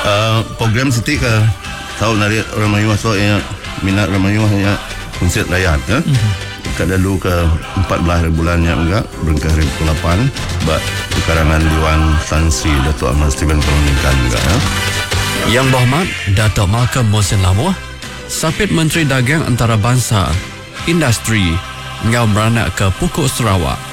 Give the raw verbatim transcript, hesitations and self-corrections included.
Uh, program Siti ke tahu nari Ramayuah so yang minat Ramayuah yang konsert layan ya. Mm-hmm. Kada dulu ke empat belas bulannya enggak berengkah ribu lapan bak kekarangan Dewan Sansi Datuk Ahmad Steven Perundingkan juga ya. Yang Berhormat Datuk Malcolm Mohsin Lamuh, Sapit Menteri Dagang Antarabangsa, Industri, ngau beranak ke Pokok Sarawak.